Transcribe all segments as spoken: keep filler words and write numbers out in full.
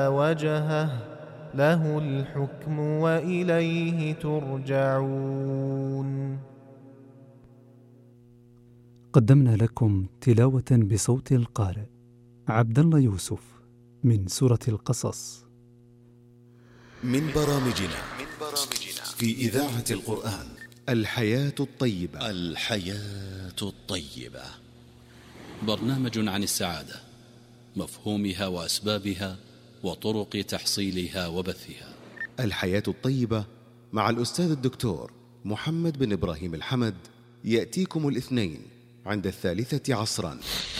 وجهه له الحكم وإليه ترجعون. قدمنا لكم تلاوة بصوت القارئ عبد الله يوسف من سورة القصص. من برامجنا في إذاعة القرآن الحياة الطيبة. الحياة الطيبة برنامج عن السعادة، مفهومها وأسبابها وطرق تحصيلها وبثها. الحياة الطيبة مع الأستاذ الدكتور محمد بن إبراهيم الحمد يأتيكم الاثنين عند الثالثة عصرا.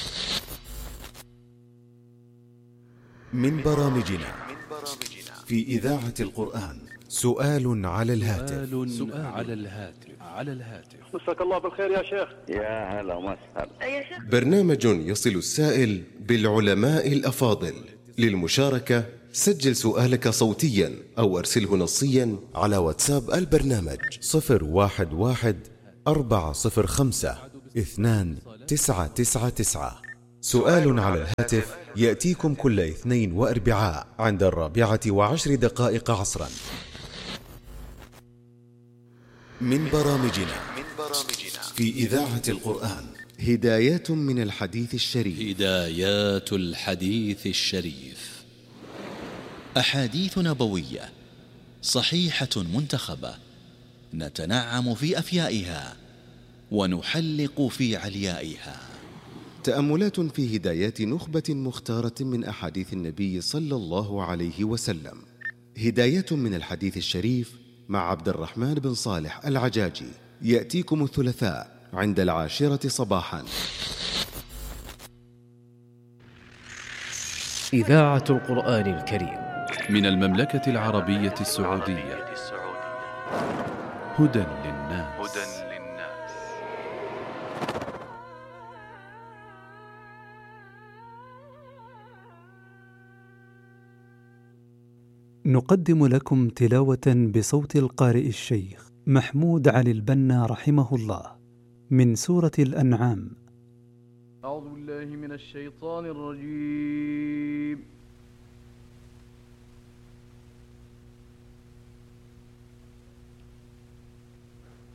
من برامجنا في إذاعة القرآن سؤال على الهاتف. سؤال على الهاتف على الهاتف مساك الله بالخير يا شيخ. يا هلا وسهلا. برنامج يصل السائل بالعلماء الأفاضل. للمشاركة سجل سؤالك صوتيا أو أرسله نصيا على واتساب البرنامج صفر واحد واحد أربعة صفر خمسة اثنان تسعة تسعة تسعة. سؤال على الهاتف يأتيكم كل اثنين وأربعاء عند الرابعة وعشر دقائق عصرا. من برامجنا في إذاعة القرآن هدايات من الحديث الشريف. هدايات الحديث الشريف، أحاديث نبوية صحيحة منتخبة نتنعم في أفيائها ونحلق في عليائها. تأملات في هدايات نخبة مختارة من أحاديث النبي صلى الله عليه وسلم. هداية من الحديث الشريف مع عبد الرحمن بن صالح العجاجي يأتيكم الثلاثاء عند العاشرة صباحا. إذاعة القرآن الكريم من المملكة العربية السعودية. هدى للناس. نقدم لكم تلاوة بصوت القارئ الشيخ محمود علي البنا رحمه الله من سورة الأنعام. أعوذ بالله من الشيطان الرجيم.